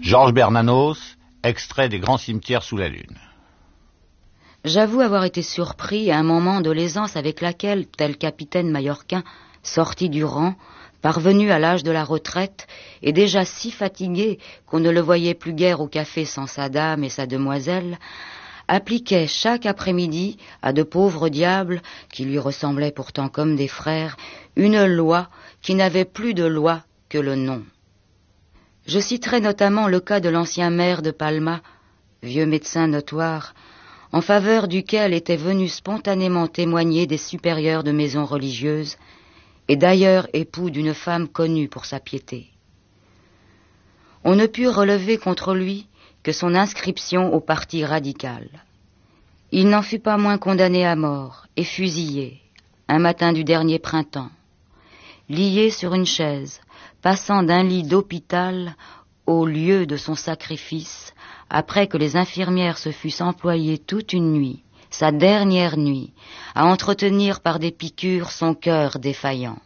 Georges Bernanos, extrait des grands cimetières sous la lune. J'avoue avoir été surpris à un moment de l'aisance avec laquelle, tel capitaine mallorquin, sorti du rang, parvenu à l'âge de la retraite, et déjà si fatigué qu'on ne le voyait plus guère au café sans sa dame et sa demoiselle, appliquait chaque après-midi à de pauvres diables, qui lui ressemblaient pourtant comme des frères, une loi qui n'avait plus de loi que le nom. Je citerai notamment le cas de l'ancien maire de Palma, vieux médecin notoire, en faveur duquel étaient venus spontanément témoigner des supérieurs de maisons religieuses, et d'ailleurs époux d'une femme connue pour sa piété. On ne put relever contre lui que son inscription au parti radical. Il n'en fut pas moins condamné à mort et fusillé, un matin du dernier printemps, lié sur une chaise, passant d'un lit d'hôpital au lieu de son sacrifice, après que les infirmières se fussent employées toute une nuit, sa dernière nuit, à entretenir par des piqûres son cœur défaillant.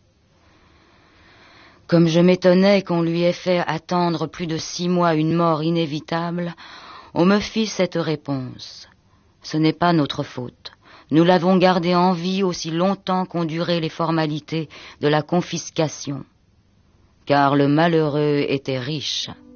Comme je m'étonnais qu'on lui ait fait attendre plus de 6 mois une mort inévitable, on me fit cette réponse. Ce n'est pas notre faute. Nous l'avons gardé en vie aussi longtemps qu'ont duré les formalités de la confiscation, car le malheureux était riche.